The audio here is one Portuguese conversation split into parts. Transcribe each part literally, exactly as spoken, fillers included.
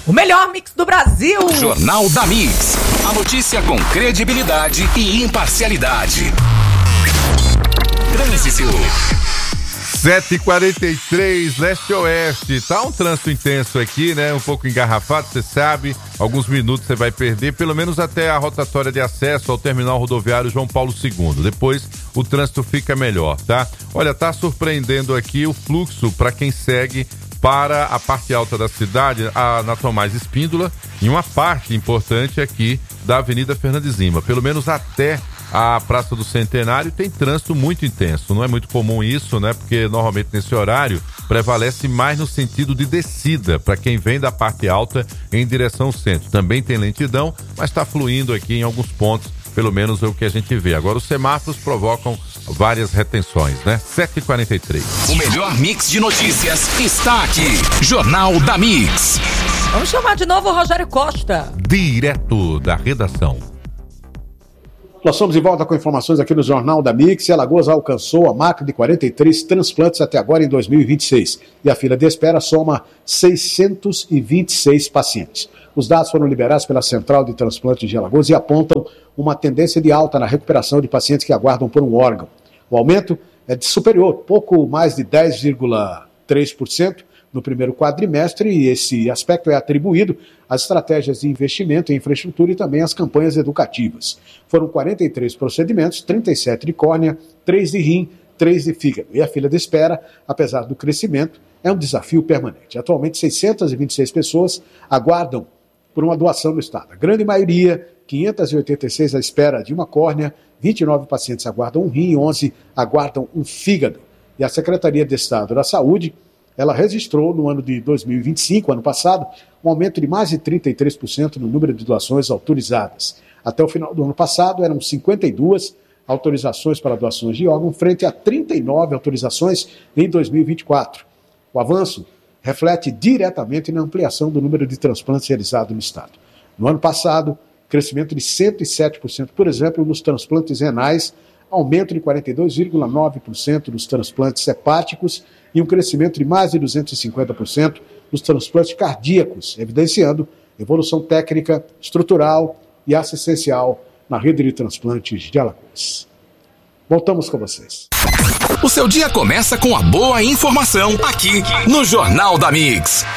O melhor mix do Brasil. Jornal da Mix. A notícia com credibilidade e imparcialidade. Trânsito. sete e quarenta e três, leste-oeste. Tá um trânsito intenso aqui, né? Um pouco engarrafado, você sabe. Alguns minutos você vai perder, pelo menos até a rotatória de acesso ao terminal rodoviário João Paulo segundo. Depois o trânsito fica melhor, tá? Olha, tá surpreendendo aqui o fluxo para quem segue para a parte alta da cidade, a, na Tomás Espíndola, e uma parte importante aqui da Avenida Fernandes Lima. Pelo menos até a Praça do Centenário tem trânsito muito intenso. Não é muito comum isso, né? Porque normalmente nesse horário prevalece mais no sentido de descida para quem vem da parte alta em direção ao centro. Também tem lentidão, mas está fluindo aqui em alguns pontos, pelo menos é o que a gente vê. Agora os semáforos provocam várias retenções, né? sete e quarenta e três. O melhor mix de notícias está aqui. Jornal da Mix. Vamos chamar de novo o Rogério Costa. Direto da redação. Nós somos de volta com informações aqui no Jornal da Mix. E Alagoas alcançou a marca de quarenta e três transplantes até agora em dois mil e vinte e seis. E a fila de espera soma seiscentos e vinte e seis pacientes. Os dados foram liberados pela Central de Transplantes de Alagoas e apontam uma tendência de alta na recuperação de pacientes que aguardam por um órgão. O aumento é de superior, pouco mais de dez vírgula três por cento no primeiro quadrimestre, e esse aspecto é atribuído às estratégias de investimento em infraestrutura e também às campanhas educativas. Foram quarenta e três procedimentos, trinta e sete de córnea, três de rim, três de fígado. E a fila de espera, apesar do crescimento, é um desafio permanente. Atualmente, seiscentas e vinte e seis pessoas aguardam por uma doação no estado. A grande maioria, quinhentas e oitenta e seis à espera de uma córnea, vinte e nove pacientes aguardam um rim e onze aguardam um fígado. E a Secretaria de Estado da Saúde, ela registrou no ano de dois mil e vinte e cinco, ano passado, um aumento de mais de trinta e três por cento no número de doações autorizadas. Até o final do ano passado, eram cinquenta e duas autorizações para doações de órgão, frente a trinta e nove autorizações em dois mil e vinte e quatro. O avanço reflete diretamente na ampliação do número de transplantes realizados no estado. No ano passado, crescimento de cento e sete por cento, por exemplo, nos transplantes renais, aumento de quarenta e dois vírgula nove por cento nos transplantes hepáticos e um crescimento de mais de duzentos e cinquenta por cento nos transplantes cardíacos, evidenciando evolução técnica, estrutural e assistencial na rede de transplantes de Alagoas. Voltamos com vocês. O seu dia começa com a boa informação aqui no Jornal da Mix.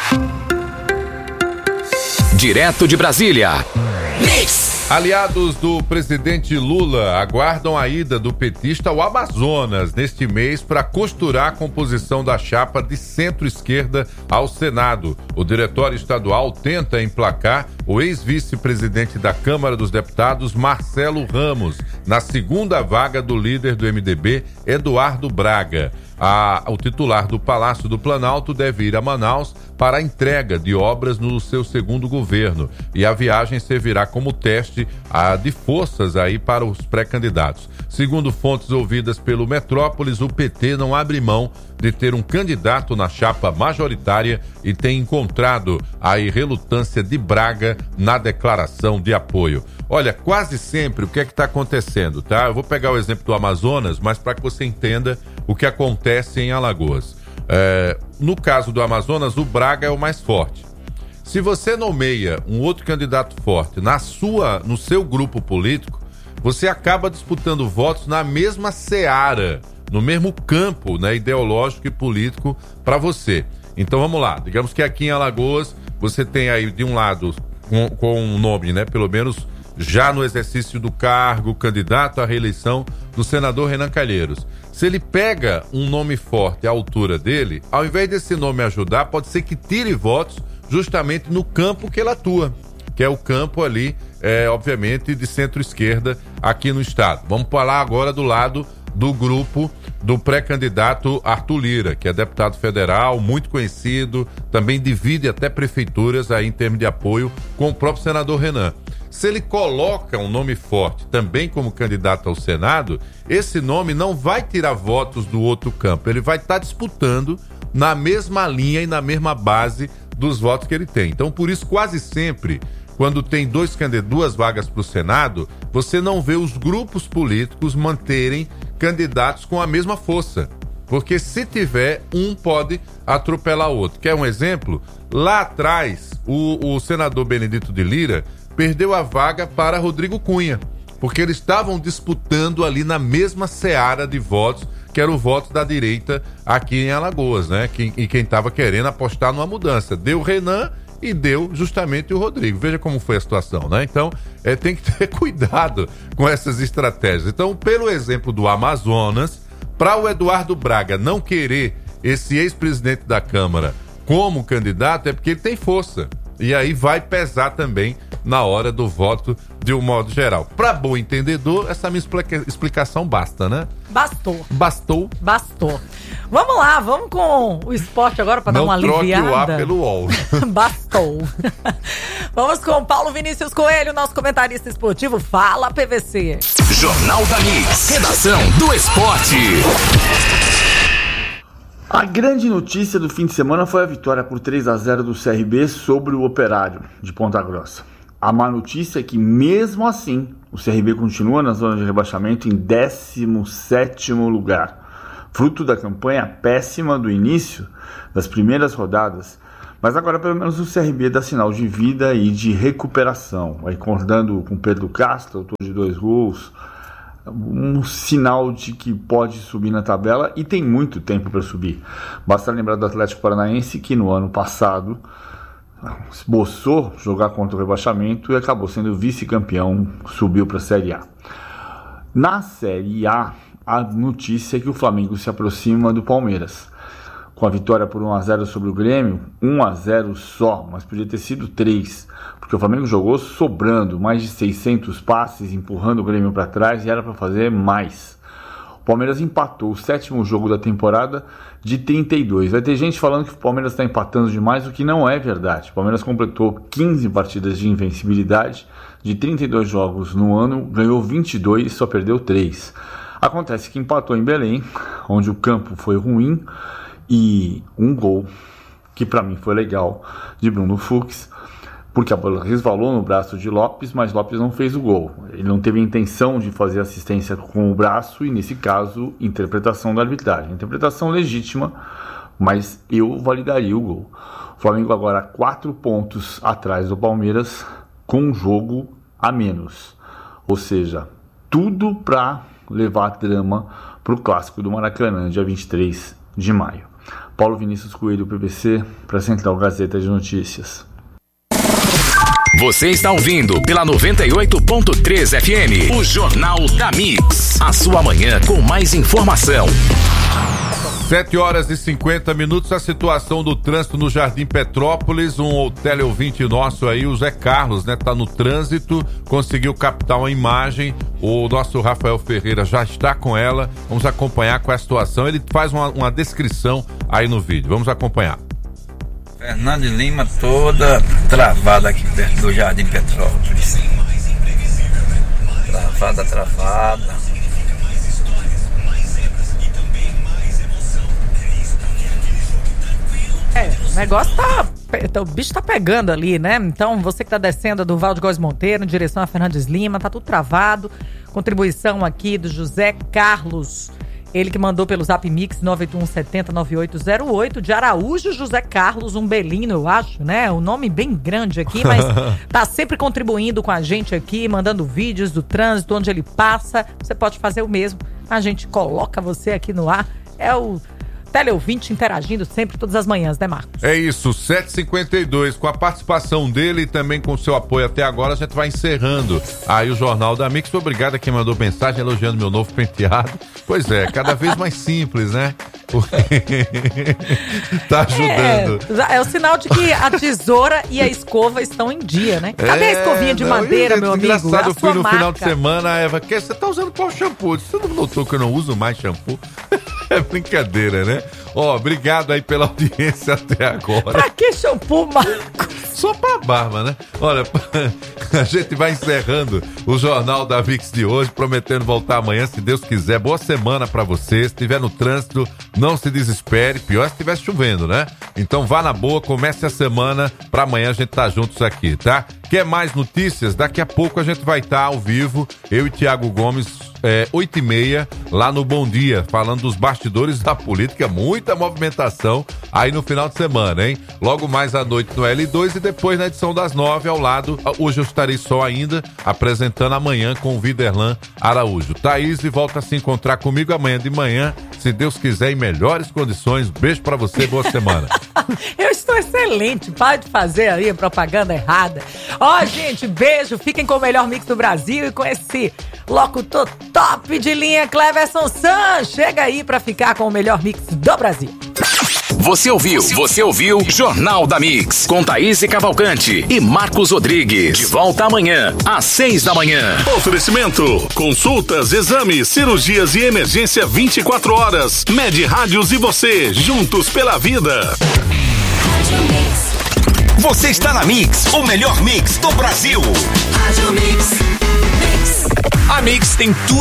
Direto de Brasília. Mix. Aliados do presidente Lula aguardam a ida do petista ao Amazonas neste mês para costurar a composição da chapa de centro-esquerda ao Senado. O diretório estadual tenta emplacar o ex-vice-presidente da Câmara dos Deputados, Marcelo Ramos, na segunda vaga do líder do M D B, Eduardo Braga. A, o titular do Palácio do Planalto deve ir a Manaus para a entrega de obras no seu segundo governo, e a viagem servirá como teste a, de forças aí para os pré-candidatos. Segundo fontes ouvidas pelo Metrópolis, o P T não abre mão de ter um candidato na chapa majoritária e tem encontrado a relutância de Braga na declaração de apoio. Olha, quase sempre o que é que está acontecendo, tá? Eu vou pegar o exemplo do Amazonas, mas para que você entenda o que acontece em Alagoas. É, no caso do Amazonas, o Braga é o mais forte. Se você nomeia um outro candidato forte na sua, no seu grupo político, você acaba disputando votos na mesma seara, no mesmo campo, né, ideológico e político para você. Então vamos lá, digamos que aqui em Alagoas você tem aí de um lado com, com um nome, né, pelo menos já no exercício do cargo, candidato à reeleição do senador Renan Calheiros. Se ele pega um nome forte à altura dele, ao invés desse nome ajudar, pode ser que tire votos justamente no campo que ele atua, que é o campo ali, é, obviamente, de centro-esquerda aqui no estado. Vamos falar agora do lado do grupo do pré-candidato Arthur Lira, que é deputado federal, muito conhecido, também divide até prefeituras aí em termos de apoio com o próprio senador Renan. Se ele coloca um nome forte também como candidato ao Senado, esse nome não vai tirar votos do outro campo, ele vai estar disputando na mesma linha e na mesma base dos votos que ele tem. Então, por isso, quase sempre, quando tem dois candidatos, duas vagas para o Senado, você não vê os grupos políticos manterem candidatos com a mesma força. Porque se tiver, um pode atropelar o outro. Quer um exemplo? Lá atrás, o, o senador Benedito de Lira perdeu a vaga para Rodrigo Cunha, porque eles estavam disputando ali na mesma seara de votos, que era o voto da direita aqui em Alagoas, né? Quem, e quem estava querendo apostar numa mudança. Deu o Renan e deu justamente o Rodrigo. Veja como foi a situação, né? Então, é, tem que ter cuidado com essas estratégias. Então, pelo exemplo do Amazonas, para o Eduardo Braga não querer esse ex-presidente da Câmara como candidato, é porque ele tem força. E aí vai pesar também na hora do voto de um modo geral. Para bom entendedor, essa minha explica- explicação basta, né? Bastou. Bastou. Bastou. Vamos lá, vamos com o esporte agora para dar uma aliviada. Não troque o A pelo U O L. Bastou. Vamos com Paulo Vinícius Coelho, nosso comentarista esportivo. Fala, P V C. Jornal da Mix. Redação do Esporte. A grande notícia do fim de semana foi a vitória por três a zero do C R B sobre o Operário de Ponta Grossa. A má notícia é que, mesmo assim, o C R B continua na zona de rebaixamento em décimo sétimo lugar, fruto da campanha péssima do início das primeiras rodadas. Mas agora, pelo menos, o C R B dá sinal de vida e de recuperação, aí acordando com Pedro Castro, autor de dois gols, um sinal de que pode subir na tabela e tem muito tempo para subir. Basta lembrar do Atlético Paranaense, que no ano passado esboçou jogar contra o rebaixamento e acabou sendo vice-campeão, subiu para a Série A. Na Série A, a notícia é que o Flamengo se aproxima do Palmeiras. Com a vitória por um a zero sobre o Grêmio, um a zero só, mas podia ter sido três, porque o Flamengo jogou sobrando, mais de seiscentos passes, empurrando o Grêmio para trás, e era para fazer mais. O Palmeiras empatou o sétimo jogo da temporada de trinta e dois. Vai ter gente falando que o Palmeiras está empatando demais, o que não é verdade. O Palmeiras completou quinze partidas de invencibilidade, de trinta e dois jogos no ano, ganhou vinte e dois e só perdeu três. Acontece que empatou em Belém, onde o campo foi ruim, e um gol, que para mim foi legal, de Bruno Fux, porque a bola resvalou no braço de Lopes, mas Lopes não fez o gol. Ele não teve a intenção de fazer assistência com o braço e, nesse caso, interpretação da arbitragem. Interpretação legítima, mas eu validaria o gol. O Flamengo agora quatro pontos atrás do Palmeiras, com um jogo a menos. Ou seja, tudo para levar drama para o Clássico do Maracanã, dia vinte e três de maio. Paulo Vinícius Coelho, P B C, para a Central Gazeta de Notícias. Você está ouvindo pela noventa e oito ponto três F M, o Jornal da Mix. A sua manhã com mais informação. sete horas e cinquenta minutos, a situação do trânsito no Jardim Petrópolis. Um teleouvinte nosso aí, o Zé Carlos, né? Tá no trânsito, conseguiu captar uma imagem. O nosso Rafael Ferreira já está com ela. Vamos acompanhar com a situação. Ele faz uma, uma descrição aí no vídeo. Vamos acompanhar. Fernando de Lima toda travada aqui perto do Jardim Petrópolis. Travada, travada. É, o negócio tá... O bicho tá pegando ali, né? Então, você que tá descendo do Valde Góes Monteiro, em direção a Fernandes Lima, tá tudo travado. Contribuição aqui do José Carlos. Ele que mandou pelo Zap Mix nove oito um sete zero nove oito zero oito, de Araújo, José Carlos, um belino, eu acho, né? Um nome bem grande aqui, mas tá sempre contribuindo com a gente aqui, mandando vídeos do trânsito, onde ele passa. Você pode fazer o mesmo. A gente coloca você aqui no ar. É o teleouvinte interagindo sempre, todas as manhãs, né, Marcos? É isso, sete e cinquenta e dois, com a participação dele e também com o seu apoio até agora, a gente vai encerrando aí o Jornal da Mix. Obrigado a quem mandou mensagem elogiando meu novo penteado. Pois é, cada vez mais simples, né? Porque tá ajudando. É, é o sinal de que a tesoura e a escova estão em dia, né? Cadê é, a escovinha de não, madeira, meu amigo? Engraçado, eu fui no marca. final de semana, a Eva, que você tá usando qual shampoo? Você não notou que eu não uso mais shampoo? É brincadeira, né? Ó, oh, obrigado aí pela audiência até agora. Pra que shampoo, Marcos? Só pra barba, né? Olha, a gente vai encerrando o Jornal da Mix de hoje, prometendo voltar amanhã, se Deus quiser. Boa semana pra você. Se estiver no trânsito, não se desespere. Pior se estiver chovendo, né? Então vá na boa, comece a semana. Pra amanhã a gente tá juntos aqui, tá? Quer mais notícias? Daqui a pouco a gente vai estar ao vivo, eu e Tiago Gomes, é, oito e meia, lá no Bom Dia, falando dos bastidores da política, muita movimentação aí no final de semana, hein? Logo mais à noite no L dois e depois na edição das nove, ao lado, hoje eu estarei só ainda, apresentando amanhã com o Viderlan Araújo. Thaís volta a se encontrar comigo amanhã de manhã, se Deus quiser, em melhores condições. Beijo pra você, boa semana. Eu estou excelente, para de fazer aí a propaganda errada. Ó, gente, beijo, fiquem com o melhor mix do Brasil e com esse locutor top de linha, Cleverson San. Chega aí pra ficar com o melhor mix do Brasil. Você ouviu, você ouviu Jornal da Mix, com Thaís Cavalcante e Marcos Rodrigues. De volta amanhã, às seis da manhã. Oferecimento, consultas, exames, cirurgias e emergência vinte e quatro horas. Med Rádios e você, juntos pela vida. Você está na Mix, o melhor mix do Brasil. A Mix tem tudo.